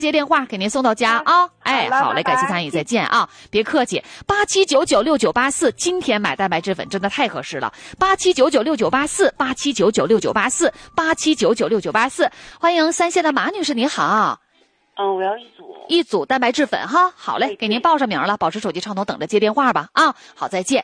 接电话给您送到家啊！哎，好嘞，感谢参与，再见啊！别客气，87996984，今天买蛋白质粉真的太合适了，87996984，87996984，87996984，欢迎3线的马女士，你好。 我要一组蛋白质粉哈，好嘞，给您报上名了，保持手机畅通，等着接电话吧啊！好，再见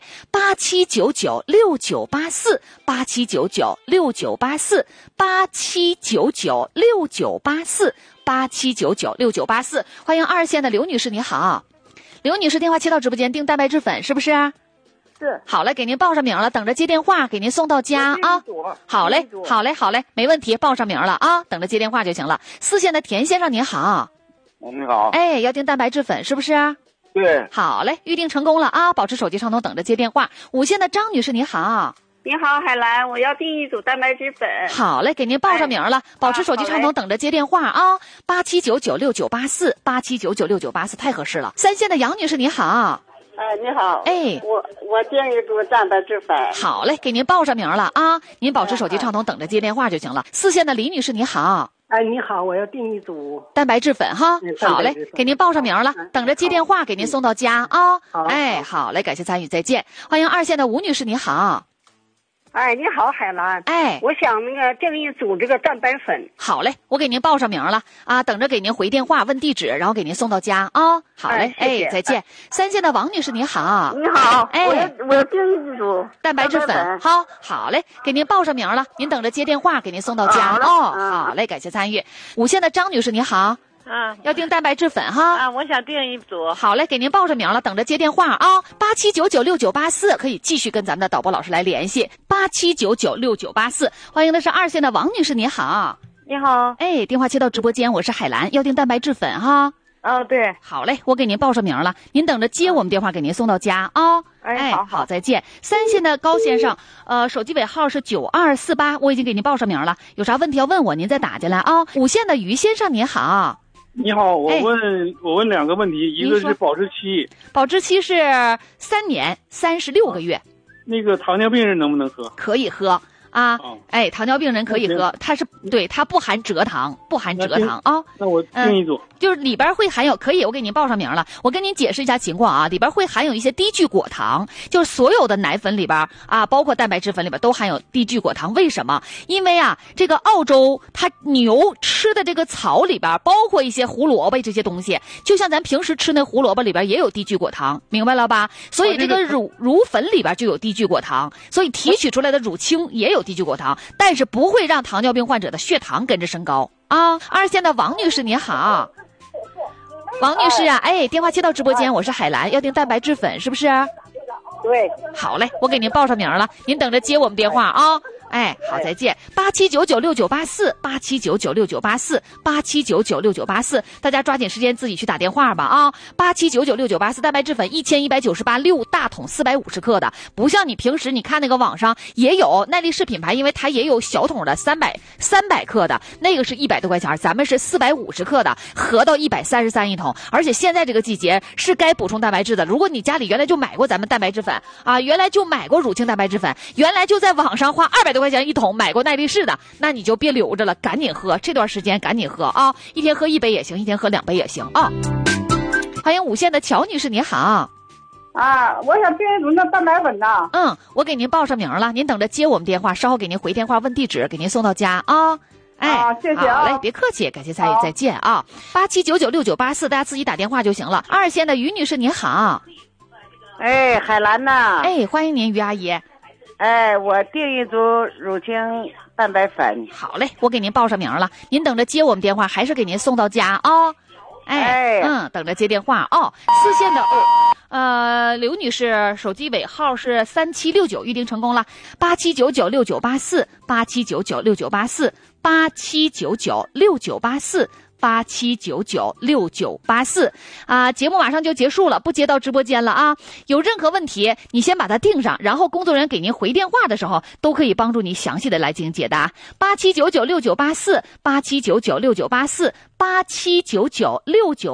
，87996984，87996984，87996984，欢迎2线的刘女士，你好，刘女士电话接到直播间订蛋白质粉是不是？ 是。 好嘞，给您报上名了，等着接电话，给您送到家啊。好嘞，好嘞，好嘞，没问题，报上名了啊，等着接电话就行了。4线的田先生您好。 你好。 哎，要订蛋白质粉是不是？ 对。 好嘞，预定成功了啊，保持手机畅通，等着接电话。5线的张女士你好。 你好，海兰，我要订一组蛋白质粉。 好嘞，给您报上名了，保持手机畅通，等着接电话啊。87996984，87996984，太合适了。3线的杨女士你好。 你好。 哎， 我订一组蛋白质粉。 好嘞，给您报上名了啊，您保持手机畅通，等着接电话就行了。4线的李女士你好。 你好，我要订一组蛋白质粉哈。好嘞，给您报上名了，等着接电话给您送到家啊。哎，好嘞，感谢参与，再见。欢迎2线的吴女士你好。 你好，海兰。我想订一组这个蛋白粉。 好嘞，我给您报上名了啊，等着给您回电话问地址，然后给您送到家啊。好嘞， 谢谢。 再见。3线的王女士你好。 你好。我要订一组蛋白质粉。好嘞，给您报上名了，您等着接电话给您送到家好嘞，感谢参与。5线的张女士你好。要订蛋白质粉哈。 我想订一组。 好嘞，给您报上名了，等着接电话啊。87996984，可以继续跟咱们的导播老师来联系。87996984，欢迎的是2线的王女士，你好。 你好。 哎，电话接到直播间，我是海兰，要订蛋白质粉哈。 对。 好嘞，我给您报上名了，您等着接我们电话给您送到家啊。好，再见。3线的高先生，手机尾号是9248，我已经给您报上名了，有啥问题要问我，您再打进来啊。5线的于先生您好。 你好，我问2个问题，一个是保质期。 保质期是3年36个月。 那个糖尿病人能不能喝？ 可以喝啊。糖尿病人可以喝，它不含蔗糖，啊。 那我订一组。 就是里边会含有，可以，我给您报上名了。我跟您解释一下情况啊，里边会含有一些低聚果糖，就是所有的奶粉里边啊，包括蛋白质粉里边都含有低聚果糖。为什么？因为啊，这个澳洲它牛吃的这个草里边包括一些胡萝卜这些东西，就像咱平时吃那胡萝卜里边也有低聚果糖，明白了吧？所以这个乳粉里边就有低聚果糖，所以提取出来的乳清也有低聚果糖，但是不会让糖尿病患者的血糖跟着升高啊。2线的王女士你好。王女士啊，电话接到直播间，我是海兰，要订蛋白质粉是不是？ 对。 好嘞，我给您报上名了，您等着接我们电话啊。好，再见。87996984，87996984，87996984，大家抓紧时间自己去打电话吧啊。87996984，蛋白质粉1198，6大桶450克的，不像你平时你看那个网上也有耐力士品牌，因为它也有小桶的300克的，那个是100多块钱，咱们是450克的，合到133一桶。而且现在这个季节是该补充蛋白质的，如果你家里原来就买过咱们蛋白质粉啊，原来就买过乳清蛋白质粉，原来就在网上花200多块钱一桶买过耐力士的，那你就别留着了，赶紧喝，这段时间赶紧喝啊！一天喝1杯也行，一天喝2杯也行啊。欢迎5线的乔女士，你好。 我想订一组那蛋白粉呐。 我给您报上名了，您等着接我们电话，稍后给您回电话问地址，给您送到家啊。 谢谢啊。 好嘞，别客气，感谢参与，再见啊。87996984，大家自己打电话就行了。2线的于女士，你好。 海兰呐。 欢迎您，于阿姨。 我订一组乳清蛋白粉。 好嘞，我给您报上名了，您等着接我们电话，还是给您送到家啊。等着接电话哦。4线的刘女士手机尾号是3769，预定成功了。87996984，87996984，87996984。87996984节目马上就结束了，不接到直播间了啊！有任何问题，你先把它定上，然后工作人员给您回电话的时候，都可以帮助你详细的来进行解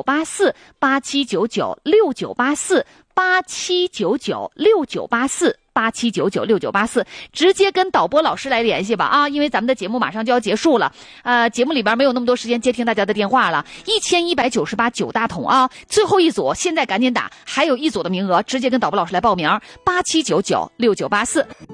答。87996984，87996984，87996984，87996984，87996984。 87996984，直接跟导播老师来联系吧啊，因为咱们的节目马上就要结束了，节目里边没有那么多时间接听大家的电话了。1198 9大桶啊，最后一组现在赶紧打，还有一组的名额，直接跟导播老师来报名，87996984。